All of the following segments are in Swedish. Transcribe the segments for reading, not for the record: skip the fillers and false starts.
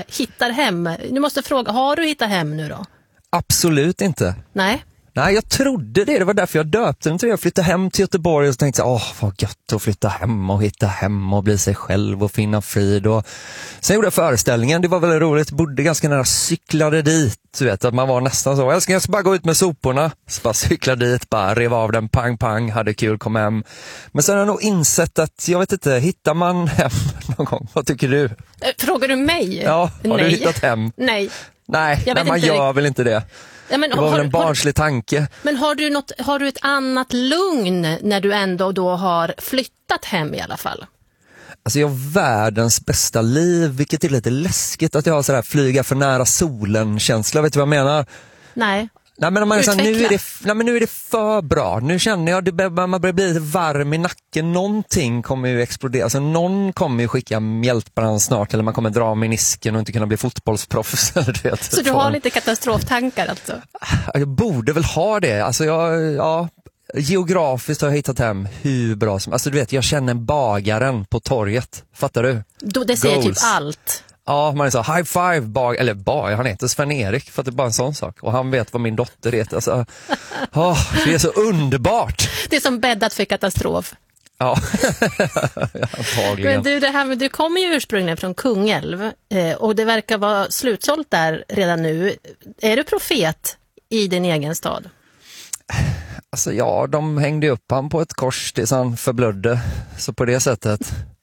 hittar hem. Du måste fråga, har du hittat hem nu då? Absolut inte. Nej. Nej, jag trodde det. Det var därför jag döpte den till det. Jag flyttade hem till Göteborg och tänkte vad gött att flytta hem och hitta hem och bli sig själv och finna frid. Och sen gjorde jag föreställningen. Det var väldigt roligt. Bodde ganska nära, cyklade dit. Du vet, att man var nästan så. Jag ska bara gå ut med soporna. Så bara cyklade dit, bara rev av den, pang, pang, hade kul, kom hem. Men sen har jag nog insett att, jag vet inte, hittar man hem någon gång? Vad tycker du? Frågar du mig? Ja, har du hittat hem? Nej. Nej, man gör väl inte det. Ja, men det var väl en barnslig tanke. Men har du ett annat lugn när du ändå då har flyttat hem i alla fall? Alltså jag har världens bästa liv, vilket är lite läskigt att jag har sådär flyga för nära solen-känsla. Vet du vad jag menar? Nej. Nej, men man är så, nu är det för bra. Nu känner jag att man börjar bli lite varm i nacken. Någonting kommer ju explodera. Alltså någon kommer ju skicka mjältbrand snart, eller man kommer dra menisken och inte kunna bli fotbollsproffs. Du vet, så du har lite katastroftankar alltså? Jag borde väl ha det. Alltså geografiskt har jag hittat hem hur bra som... Alltså du vet, jag känner bagaren på torget. Fattar du? Det säger typ allt. Ja, man är så, high five, han heter Sven-Erik, för att det är bara en sån sak. Och han vet vad min dotter heter. Alltså, det är så underbart. Det är som bäddat för katastrof. Ja, antagligen. Men du kommer ju ursprungligen från Kungälv och det verkar vara slutsålt där redan nu. Är du profet i din egen stad? Alltså ja, de hängde upp han på ett kors tills han förblödde. Så på det sättet...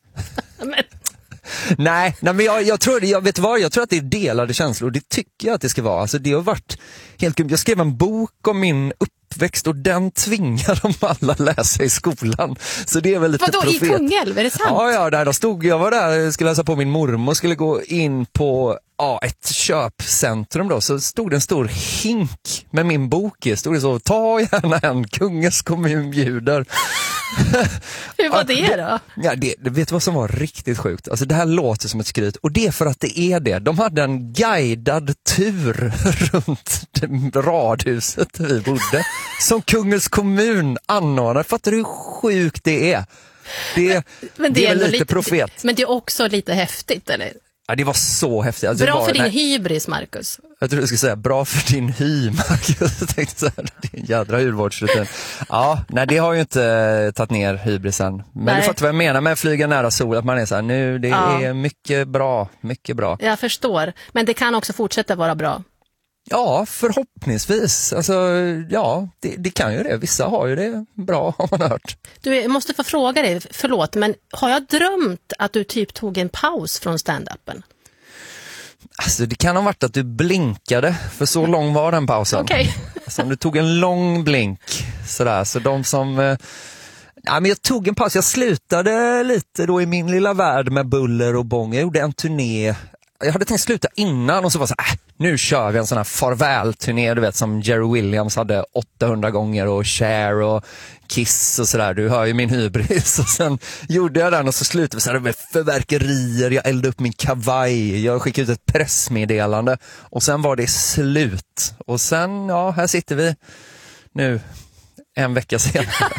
Nej, men jag tror att det är delade känslor, och det tycker jag att det ska vara. Alltså det har varit helt grymt. Jag skrev en bok om min uppväxt och den tvingar de alla läsa i skolan. Så det är väl lite vadå, profet. I Kungälv, är det sant? Ja, jag var där, skulle läsa på min mormor, skulle gå in på ett köpcentrum då, så stod det en stor hink med min bok i. Stod det så, ta gärna en, Kungens kommun bjuder. Hur var det då? Ja, det vet du vad som var riktigt sjukt? Alltså det här låter som ett skryt, och det är för att det är det. De hade en guidad tur runt radhuset där vi bodde som Kungens kommun anordnade. Fattar du hur sjukt det är? Men det är väl lite profet. Men det är också lite häftigt, eller? Ja, det var så häftigt. Alltså, bra för din hybris, Marcus. Jag tror du skulle säga bra för din hy, Marcus. Jag tänkte så här, din jädra hudvårdsrutin. Ja, nej, det har ju inte tagit ner hybrisen. Men du fattar vad jag menar med flyga nära sol. Att man är så här, nu, det är mycket bra, mycket bra. Jag förstår, men det kan också fortsätta vara bra. Ja, förhoppningsvis. Alltså, ja, det kan ju det. Vissa har ju det bra, har man hört. Du, jag måste få fråga dig, förlåt, men har jag drömt att du typ tog en paus från stand-upen? Alltså, det kan ha varit att du blinkade, för så lång var den pausen. Okej. Alltså, du tog en lång blink, sådär. Så de som... Ja, men jag tog en paus. Jag slutade lite då i min lilla värld med buller och bång. Jag gjorde en turné. Jag hade tänkt sluta innan och så var så här, nu kör vi en sån här farväl-turné, du vet, som Jerry Williams hade 800 gånger, och Cher och Kiss och sådär. Du hör ju min hybris. Och sen gjorde jag den och så slutade vi så här med förverkerier. Jag eldade upp min kavaj. Jag skickade ut ett pressmeddelande och sen var det slut. Och sen, ja, här sitter vi nu en vecka senare.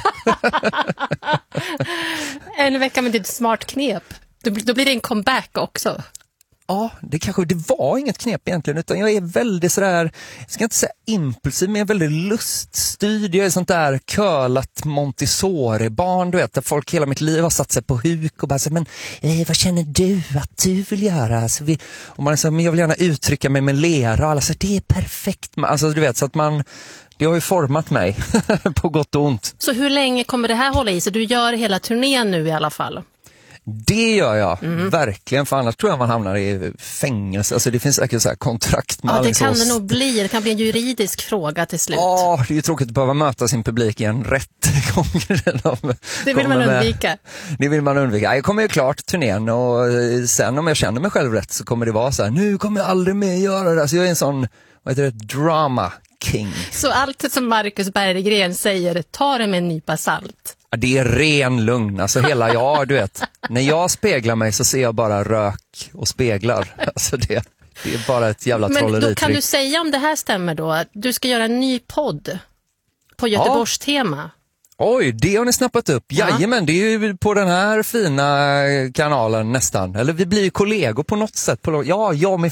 En vecka med ditt smart knep. Då blir det en comeback också. Ja, det var inget knep egentligen, utan jag är väldigt sådär, jag ska inte säga impulsiv, men jag är väldigt luststyrd. Jag är sånt där curlat Montessori-barn, du vet, där folk hela mitt liv har satt sig på huk och bara säger, men vad känner du att du vill göra? Alltså, och man säger, men jag vill gärna uttrycka mig med lera, och alla säger, det är perfekt. Alltså du vet, så att det har ju format mig på gott och ont. Så hur länge kommer det här hålla i sig? Du gör hela turnén nu i alla fall. Det gör jag, verkligen, för annars tror jag man hamnar i fängelse. Alltså det finns säkert så här kontrakt med det kan det nog bli. Det kan bli en juridisk fråga till slut. Ja, det är ju tråkigt att behöva möta sin publik i en rättegång. Det vill man undvika. Det vill man undvika. Jag kommer ju klart turnén, och sen om jag känner mig själv rätt så kommer det vara så här, nu kommer jag aldrig mer göra det. Alltså jag är en sån, vad heter det, drama king. Så allt som Marcus Berggren säger, ta det med en nypa salt. Det är ren lugn, alltså hela du vet, när jag speglar mig så ser jag bara rök och speglar, alltså det är bara ett jävla trolleritrick. Men då kan du säga, om det här stämmer då, att du ska göra en ny podd på Göteborgs tema. Oj, det har ni snappat upp. Jajamän, det är ju på den här fina kanalen nästan. Eller vi blir ju kollegor på något sätt. Jag med